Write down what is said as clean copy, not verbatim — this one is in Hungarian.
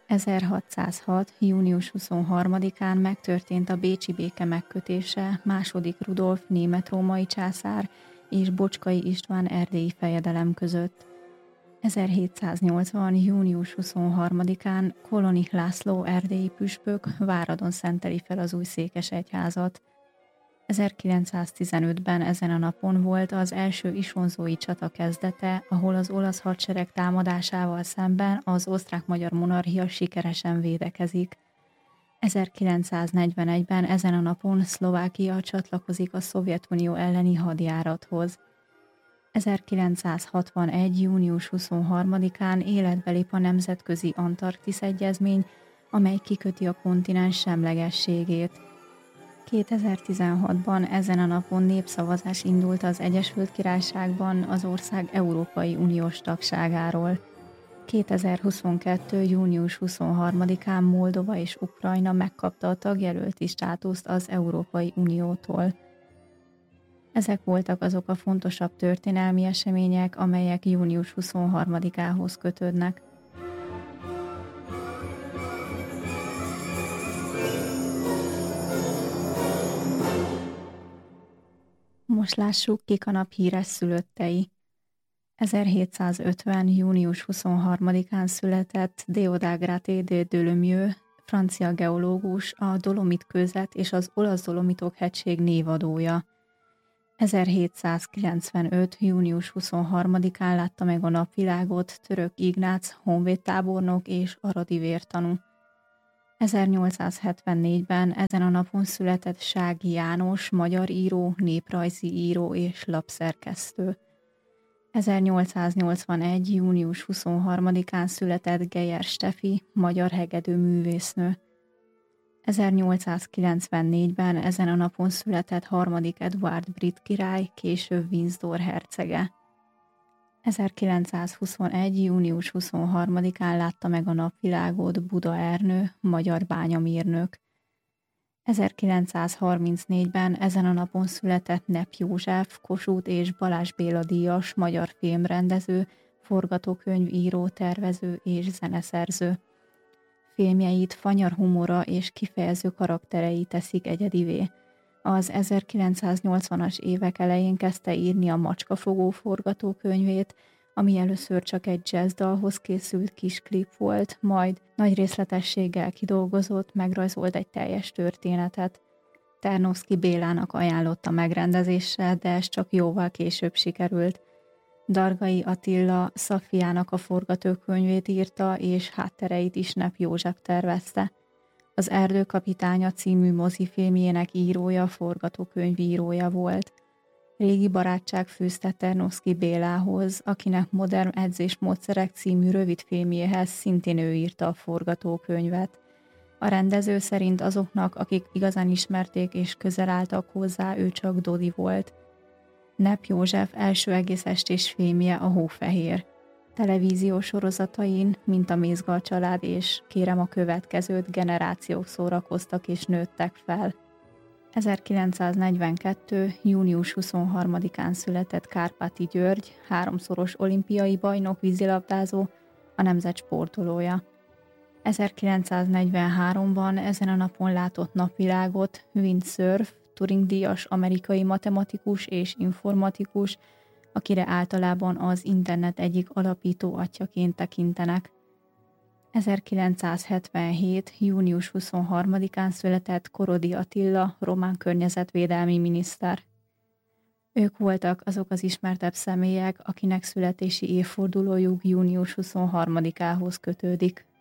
1606. június 23-án megtörtént a bécsi béke megkötése II. Rudolf német-római császár és Bocskai István erdélyi fejedelem között. 1780. június 23-án Kolonik László erdélyi püspök Váradon szenteli fel az új székesegyházat. 1915-ben ezen a napon volt az első isonzói csata kezdete, ahol az olasz hadsereg támadásával szemben az osztrák-magyar monarchia sikeresen védekezik. 1941-ben ezen a napon Szlovákia csatlakozik a Szovjetunió elleni hadjárathoz. 1961. június 23-án életbe lép a Nemzetközi Antarktisz Egyezmény, amely kiköti a kontinens semlegességét. 2016-ban ezen a napon népszavazás indult az Egyesült Királyságban az ország Európai Uniós tagságáról. 2022. június 23-án Moldova és Ukrajna megkapta a tagjelölti státuszt az Európai Uniótól. Ezek voltak azok a fontosabb történelmi események, amelyek június 23-ához kötődnek. Most lássuk, kik a nap híres szülöttei. 1750. június 23-án született Déodat Graté de Dolomieu, francia geológus, a Dolomit-kőzet és az Olasz-Dolomitok hegység névadója. 1795. június 23-án látta meg a napvilágot Török Ignác, honvédtábornok és aradi vértanú. 1874-ben ezen a napon született Sági János, magyar író, néprajzi író és lapszerkesztő. 1881. június 23-án született Geyer Stefi, magyar hegedűművésznő. 1894-ben ezen a napon született harmadik Eduárd brit király, később Windsor hercege. 1921. június 23-án látta meg a napvilágot Buda Ernő, magyar bányamérnök. 1934-ben ezen a napon született Nepp József, Kossuth és Balázs Béla díjas magyar filmrendező, forgatókönyvíró, tervező és zeneszerző. Filmjeit fanyar humora és kifejező karakterei teszik egyedivé. Az 1980-as évek elején kezdte írni a Macskafogó forgatókönyvét, ami először csak egy jazzdalhoz készült kis klip volt, majd nagy részletességgel kidolgozott, megrajzolt egy teljes történetet. Tarnowski Bélának ajánlotta megrendezésre, de ez csak jóval később sikerült. Dargai Attila Szafiának a forgatókönyvét írta, és háttereit is Nepp József tervezte. Az Erdőkapitánya című mozifilmjének írója, forgatókönyvírója volt. Régi barátság fűzte Tarnowski Bélához, akinek Modern edzésmódszerek című rövidfilmjéhez szintén ő írta a forgatókönyvet. A rendező szerint azoknak, akik igazán ismerték és közel álltak hozzá, ő csak Dodi volt. Nepp József első egész estés filmje a Hófehér. Televíziós sorozatain, mint a Mézgal család és Kérem a következőt, generációk szórakoztak és nőttek fel. 1942. június 23-án született Kárpáti György, háromszoros olimpiai bajnok vízilabdázó, a nemzet sportolója. 1943-ban ezen a napon látott napvilágot Vint Cerf, Turing-díjas amerikai matematikus és informatikus, akire általában az internet egyik alapító atyaként tekintenek. 1977. június 23-án született Korodi Attila, román környezetvédelmi miniszter. Ők voltak azok az ismertebb személyek, akinek születési évfordulójuk június 23-ához kötődik.